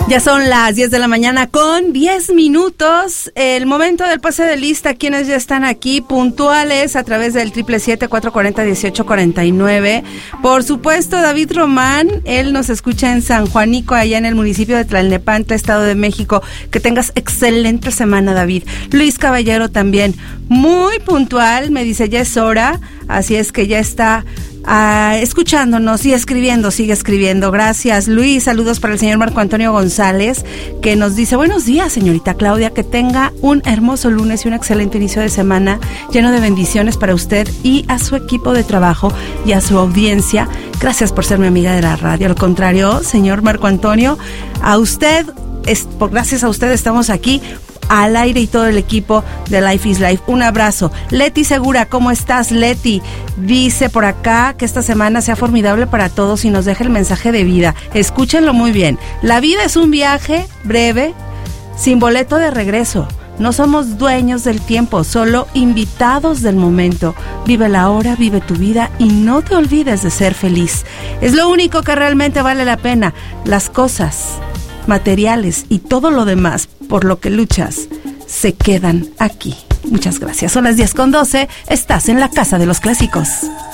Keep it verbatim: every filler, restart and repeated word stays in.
Ya son las diez de la mañana con diez minutos, el momento del pase de lista, quienes ya están aquí puntuales a través del triple siete, cuatro cuatro cero, dieciocho cuarenta y nueve. Por supuesto, David Román, él nos escucha en San Juanico, allá en el municipio de Tlalnepantla, Estado de México. Que tengas excelente semana, David. Luis Caballero también, muy puntual, me dice ya es hora, así es que ya está Uh, escuchándonos y escribiendo, sigue escribiendo. Gracias, Luis. Saludos para el señor Marco Antonio González, que nos dice: buenos días, señorita Claudia, que tenga un hermoso lunes y un excelente inicio de semana lleno de bendiciones para usted y a su equipo de trabajo y a su audiencia. Gracias por ser mi amiga de la radio. Al contrario, señor Marco Antonio, a usted, es, por, gracias a usted estamos aquí al aire y todo el equipo de Life is Life. Un abrazo. Leti Segura, ¿cómo estás, Leti? Dice por acá que esta semana sea formidable para todos y nos deja el mensaje de vida. Escúchenlo muy bien. La vida es un viaje breve, sin boleto de regreso. No somos dueños del tiempo, solo invitados del momento. Vive la hora, vive tu vida y no te olvides de ser feliz. Es lo único que realmente vale la pena. Las cosas materiales y todo lo demás por lo que luchas se quedan aquí. Muchas gracias. Son las diez con doce. Estás en la Casa de los Clásicos.